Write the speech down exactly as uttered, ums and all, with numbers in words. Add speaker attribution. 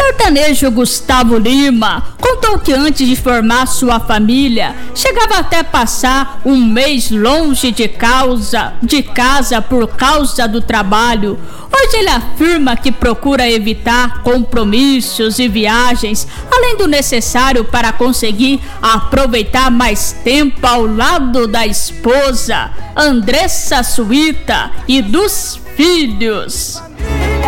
Speaker 1: sertanejo Gustavo Lima contou que antes de formar sua família, chegava até passar um mês longe de causa, de casa por causa do trabalho. Hoje ele afirma que procura evitar compromissos e viagens, além do necessário para conseguir aproveitar mais tempo ao lado da esposa, Andressa Suíta, e dos filhos.